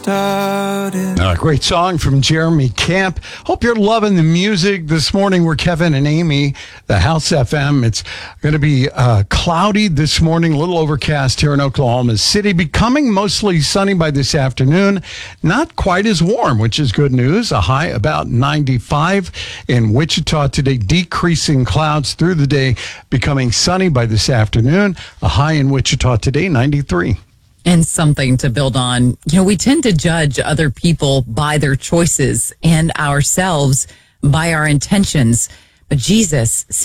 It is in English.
started. Great song from Jeremy Camp. Hope you're loving the music. This morning we're Kevin and Amy, the House FM. It's going to be cloudy this morning, a little overcast here in Oklahoma City, becoming mostly sunny by this afternoon. Not quite as warm, which is good news. A high about 95 in Wichita today, decreasing clouds through the day, becoming sunny by this afternoon. A high in Wichita today, 93. And something to build on. You know, we tend to judge other people by their choices and ourselves by our intentions. But Jesus